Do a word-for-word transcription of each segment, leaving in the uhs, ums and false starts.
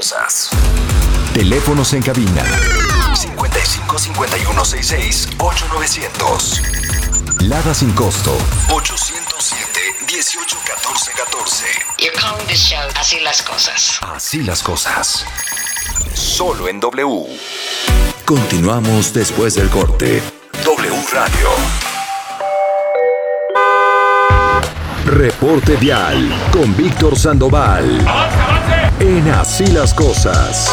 cosas. Teléfonos en cabina cincuenta y cinco cincuenta y uno sesenta y seis ocho novecientos. Lada sin costo ochocientos siete dieciocho catorce catorce. You're calling this show Así las cosas. Así las cosas. Solo en W. Continuamos después del corte. W Radio. Reporte Vial con Víctor Sandoval. ¡Avance, avance! En Así las cosas.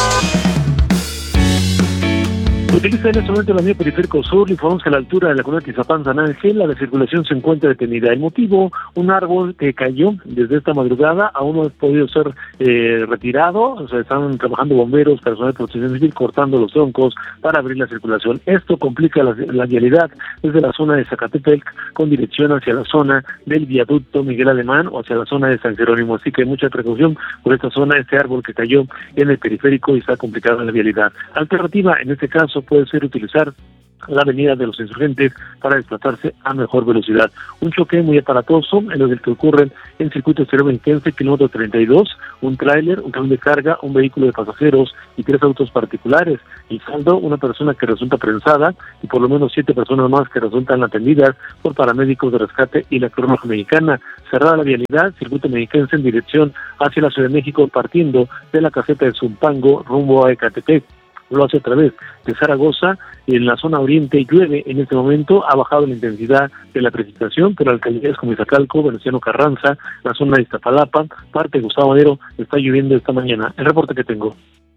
Utiliza en este momento la vía Periférico Sur. Le informamos que a la altura de la colonia Tizapán San Ángel la circulación se encuentra detenida. El motivo, un árbol que cayó desde esta madrugada, aún no ha podido ser eh, retirado. O sea, están trabajando bomberos, personal de protección civil, cortando los troncos para abrir la circulación. Esto complica la, la vialidad desde la zona de Zacatepec con dirección hacia la zona del viaducto Miguel Alemán o hacia la zona de San Jerónimo. Así que mucha precaución por esta zona, este árbol que cayó en el periférico y está complicada la vialidad. Alternativa, en este caso, puede ser utilizar la avenida de los Insurgentes para desplazarse a mejor velocidad. Un choque muy aparatoso en lo que ocurre en el circuito exterior mexiquense, kilómetro treinta y dos, un tráiler, un camión de carga, un vehículo de pasajeros y tres autos particulares. El saldo, una persona que resulta prensada y por lo menos siete personas más que resultan atendidas por paramédicos de rescate y la Cruz Roja Mexicana. Cerrada la vialidad, circuito mexiquense en dirección hacia la Ciudad de México, partiendo de la caseta de Zumpango rumbo a Ecatepec. Lo hace a través de Zaragoza. En la zona oriente llueve en este momento, ha bajado la intensidad de la precipitación, pero alcaldías como Iztacalco, Venustiano Carranza, la zona de Iztapalapa, parte de Gustavo Madero, está lloviendo esta mañana. El reporte que tengo.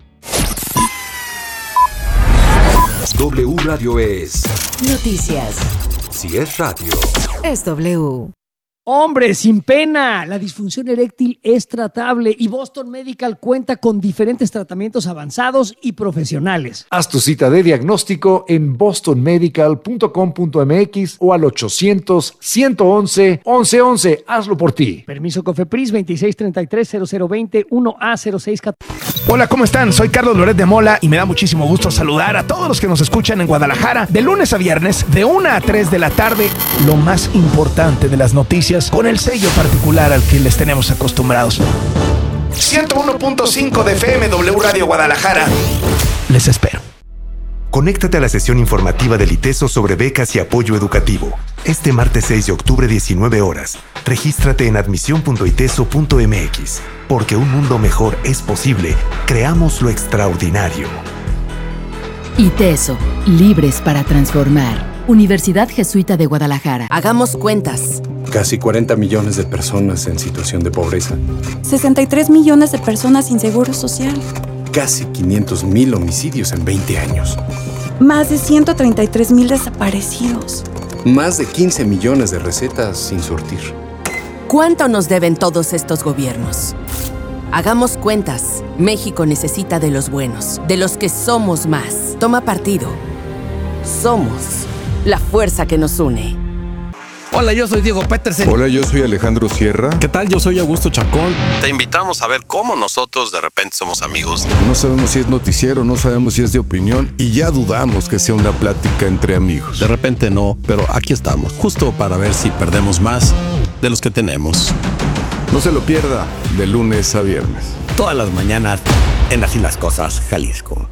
W Radio es noticias. Si es radio, es W. Hombre, sin pena, la disfunción eréctil es tratable y Boston Medical cuenta con diferentes tratamientos avanzados y profesionales. Haz tu cita de diagnóstico en boston medical punto com punto m x o al ochocientos, ciento once, once once. Hazlo por ti. Permiso COFEPRIS veintiséis treinta y tres cero cero veinte uno A cero seis catorce. Hola, ¿cómo están? Soy Carlos Loret de Mola y me da muchísimo gusto saludar a todos los que nos escuchan en Guadalajara de lunes a viernes de una a tres de la tarde. Lo más importante de las noticias con el sello particular al que les tenemos acostumbrados. ciento uno punto cinco de F M W Radio Guadalajara. Les espero. Conéctate a la sesión informativa del ITESO sobre becas y apoyo educativo. Este martes seis de octubre, diecinueve horas. Regístrate en admisión punto iteso punto m x. Porque un mundo mejor es posible. Creamos lo extraordinario. ITESO, libres para transformar. Universidad Jesuita de Guadalajara. Hagamos cuentas. Casi cuarenta millones de personas en situación de pobreza. sesenta y tres millones de personas sin seguro social. Casi quinientos mil homicidios en veinte años. Más de ciento treinta y tres mil desaparecidos. Más de quince millones de recetas sin surtir. ¿Cuánto nos deben todos estos gobiernos? Hagamos cuentas. México necesita de los buenos, de los que somos más. Toma partido. Somos la fuerza que nos une. Hola, yo soy Diego Petersen. Hola, yo soy Alejandro Sierra. ¿Qué tal? Yo soy Augusto Chacón. Te invitamos a ver cómo nosotros de repente somos amigos. No sabemos si es noticiero, no sabemos si es de opinión y ya dudamos que sea una plática entre amigos. De repente no, pero aquí estamos, justo para ver si perdemos más de los que tenemos. No se lo pierda, de lunes a viernes. Todas las mañanas en Así las Cosas, Jalisco.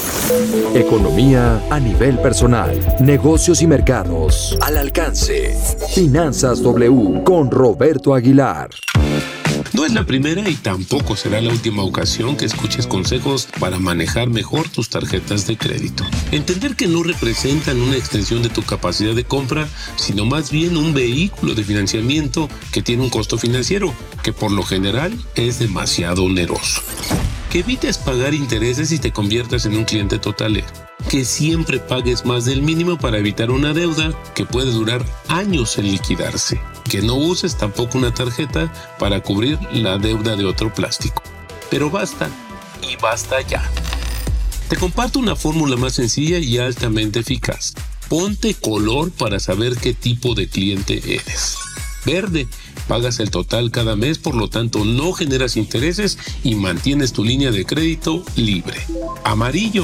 Economía a nivel personal, negocios y mercados al alcance. Finanzas W con Roberto Aguilar. No es la primera y tampoco será la última ocasión que escuches consejos para manejar mejor tus tarjetas de crédito. Entender que no representan una extensión de tu capacidad de compra, sino más bien un vehículo de financiamiento que tiene un costo financiero, que por lo general es demasiado oneroso. Que evites pagar intereses y te conviertas en un cliente totalero. Que siempre pagues más del mínimo para evitar una deuda que puede durar años en liquidarse. Que no uses tampoco una tarjeta para cubrir la deuda de otro plástico. Pero basta, y basta ya. Te comparto una fórmula más sencilla y altamente eficaz. Ponte color para saber qué tipo de cliente eres. Verde, pagas el total cada mes, por lo tanto no generas intereses y mantienes tu línea de crédito libre. Amarillo,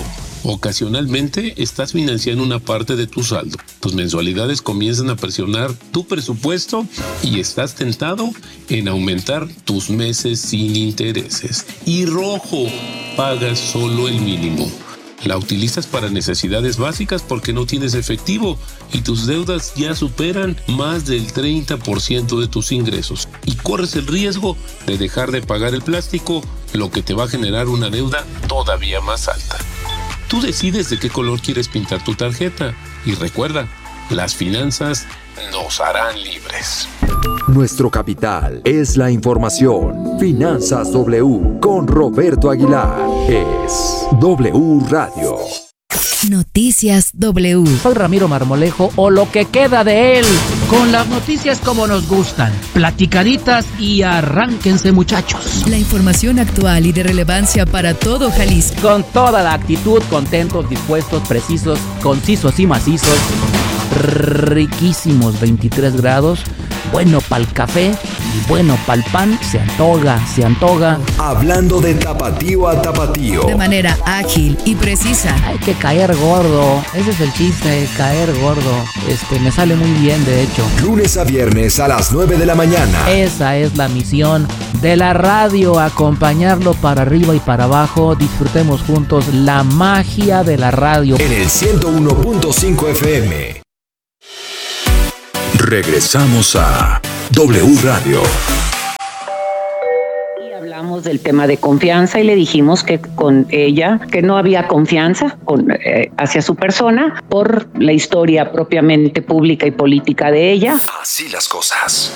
Ocasionalmente estás financiando una parte de tu saldo. Tus mensualidades comienzan a presionar tu presupuesto y estás tentado en aumentar tus meses sin intereses. Y rojo, pagas solo el mínimo. La utilizas para necesidades básicas porque no tienes efectivo y tus deudas ya superan más del treinta por ciento de tus ingresos. Y corres el riesgo de dejar de pagar el plástico, lo que te va a generar una deuda todavía más alta. Tú decides de qué color quieres pintar tu tarjeta. Y recuerda, las finanzas nos harán libres. Nuestro capital es la información. Finanzas W con Roberto Aguilar. Es W Radio. Noticias W. Soy Ramiro Marmolejo, o lo que queda de él, con las noticias como nos gustan, platicaditas y arránquense, muchachos. La información actual y de relevancia para todo Jalisco. Con toda la actitud, contentos, dispuestos, precisos, concisos y macizos. Riquísimos veintitrés grados, bueno pa'l café y bueno pa'l pan, se antoja, se antoja. Hablando de tapatío a tapatío. De manera ágil y precisa. Hay que caer gordo, ese es el chiste, caer gordo. Este, me sale muy bien, de hecho. Lunes a viernes a las nueve de la mañana. Esa es la misión de la radio, acompañarlo para arriba y para abajo. Disfrutemos juntos la magia de la radio. En el ciento uno punto cinco F M. Regresamos a W Radio. Y hablamos del tema de confianza y le dijimos que con ella, que no había confianza con, eh, hacia su persona por la historia propiamente pública y política de ella. Así las cosas.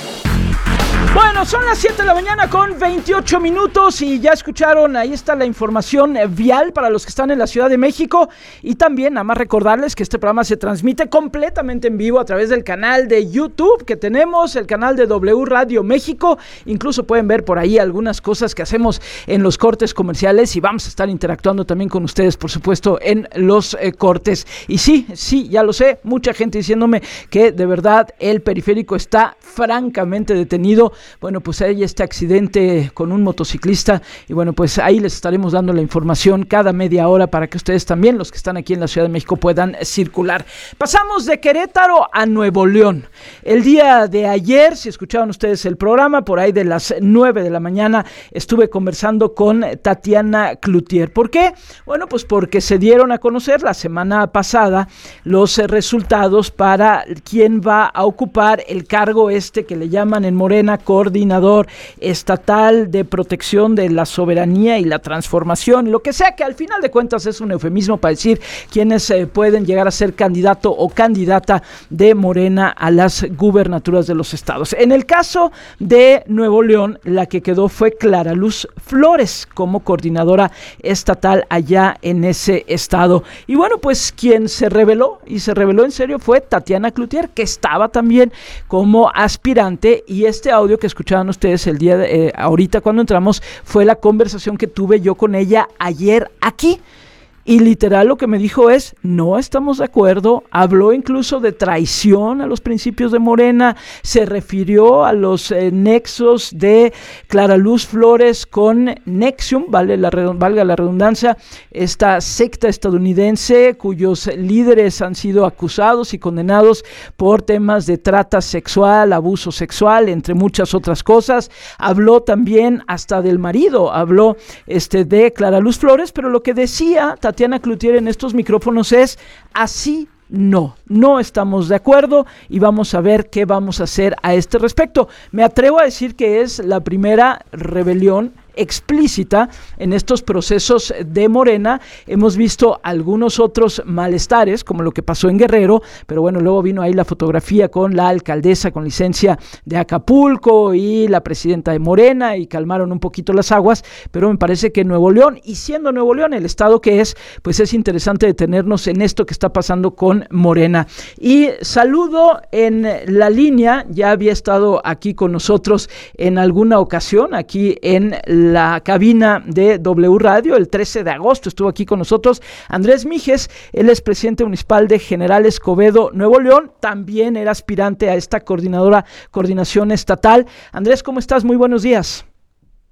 Bueno, son las siete de la mañana con veintiocho minutos y ya escucharon, ahí está la información vial para los que están en la Ciudad de México y también nada más recordarles que este programa se transmite completamente en vivo a través del canal de YouTube que tenemos, el canal de W Radio México, incluso pueden ver por ahí algunas cosas que hacemos en los cortes comerciales y vamos a estar interactuando también con ustedes, por supuesto, en los eh, cortes. Y sí, sí, ya lo sé, mucha gente diciéndome que de verdad el periférico está francamente detenido. Bueno, pues hay este accidente con un motociclista y bueno, pues ahí les estaremos dando la información cada media hora para que ustedes también, los que están aquí en la Ciudad de México, puedan circular. Pasamos de Querétaro a Nuevo León. El día de ayer, si escucharon ustedes el programa, por ahí de las nueve de la mañana, estuve conversando con Tatiana Cloutier. ¿Por qué? Bueno, pues porque se dieron a conocer la semana pasada los eh, resultados para quién va a ocupar el cargo este que le llaman en Morena coordinador estatal de protección de la soberanía y la transformación, lo que sea, que al final de cuentas es un eufemismo para decir quienes eh, pueden llegar a ser candidato o candidata de Morena a las gubernaturas de los estados. En el caso de Nuevo León, la que quedó fue Clara Luz Flores como coordinadora estatal allá en ese estado. Y bueno, pues quien se reveló, y se reveló en serio, fue Tatiana Cloutier, que estaba también como aspirante, y este audio que escuchaban ustedes el día de, eh, ahorita cuando entramos fue la conversación que tuve yo con ella ayer aquí. Y literal lo que me dijo es, no estamos de acuerdo, habló incluso de traición a los principios de Morena, se refirió a los eh, nexos de Clara Luz Flores con Nexium, vale la, valga la redundancia, esta secta estadounidense cuyos líderes han sido acusados y condenados por temas de trata sexual, abuso sexual, entre muchas otras cosas. Habló también hasta del marido, habló este, de Clara Luz Flores, pero lo que decía Tatiana Cloutier en estos micrófonos es así. No, no estamos de acuerdo y vamos a ver qué vamos a hacer a este respecto. Me atrevo a decir que es la primera rebelión explícita en estos procesos de Morena. Hemos visto algunos otros malestares, como lo que pasó en Guerrero, pero bueno, luego vino ahí la fotografía con la alcaldesa con licencia de Acapulco y la presidenta de Morena y calmaron un poquito las aguas, pero me parece que Nuevo León, y siendo Nuevo León el estado que es, pues es interesante detenernos en esto que está pasando con Morena. Y saludo en la línea, ya había estado aquí con nosotros en alguna ocasión, aquí en la cabina de W Radio, el trece de agosto estuvo aquí con nosotros Andrés Mijes, él es presidente municipal de General Escobedo, Nuevo León, también era aspirante a esta coordinadora, coordinación estatal. Andrés, ¿cómo estás? Muy buenos días.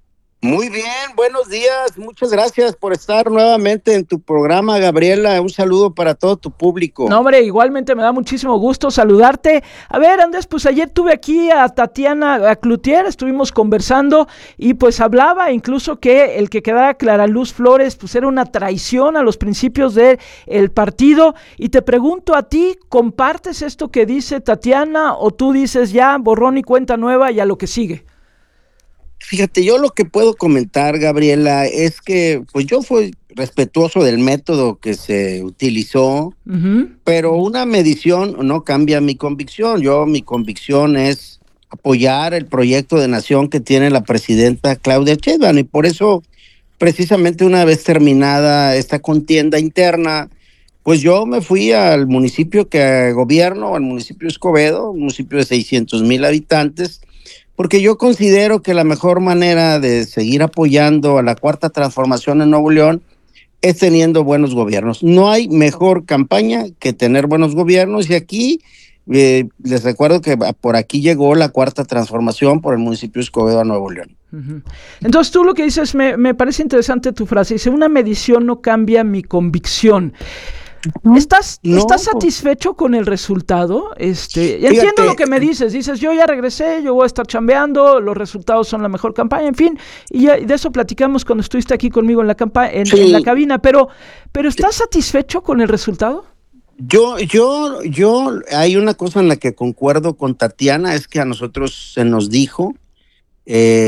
Muy bien, buenos días, muchas gracias por estar nuevamente en tu programa, Gabriela, un saludo para todo tu público. No, hombre, igualmente me da muchísimo gusto saludarte. A ver, Andrés, pues ayer tuve aquí a Tatiana a Cloutier, estuvimos conversando y pues hablaba incluso que el que quedara Clara Luz Flores pues era una traición a los principios del partido, y te pregunto a ti, ¿compartes esto que dice Tatiana o tú dices ya borrón y cuenta nueva y a lo que sigue? Fíjate, yo lo que puedo comentar, Gabriela, es que pues yo fui respetuoso del método que se utilizó, uh-huh. pero una medición no cambia mi convicción. Yo, mi convicción es apoyar el proyecto de nación que tiene la presidenta Claudia Sheinbaum, y por eso, precisamente una vez terminada esta contienda interna, pues yo me fui al municipio que gobierno, al municipio de Escobedo, un municipio de seiscientos mil habitantes, porque yo considero que la mejor manera de seguir apoyando a la Cuarta Transformación en Nuevo León es teniendo buenos gobiernos. No hay mejor campaña que tener buenos gobiernos, y aquí eh, les recuerdo que por aquí llegó la Cuarta Transformación por el municipio de Escobedo a Nuevo León. Uh-huh. Entonces tú lo que dices, me, me parece interesante tu frase, dice, una medición no cambia mi convicción. ¿Estás, no. ¿Estás satisfecho con el resultado? Este, Fíjate, entiendo lo que me dices, dices, yo ya regresé, yo voy a estar chambeando, los resultados son la mejor campaña, en fin, y, ya, y de eso platicamos cuando estuviste aquí conmigo en la campa- en, sí. en la cabina, pero, pero ¿estás satisfecho con el resultado? Yo, yo, yo, hay una cosa en la que concuerdo con Tatiana, es que a nosotros se nos dijo, eh,